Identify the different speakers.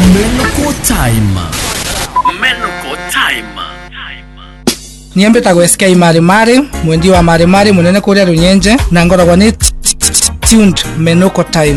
Speaker 1: Menoko time.
Speaker 2: Niambe tagwesikia imari mwendi wa mari munene kuria Runyenje na ngoragwa ni tuned Menoko time.